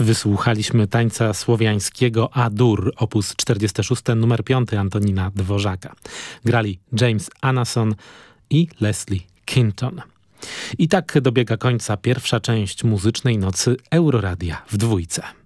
Wysłuchaliśmy tańca słowiańskiego A-dur, op. 46, numer 5 Antonina Dworzaka. Grali James Anason i Leslie Kinton. I tak dobiega końca pierwsza część muzycznej nocy Euroradia w dwójce.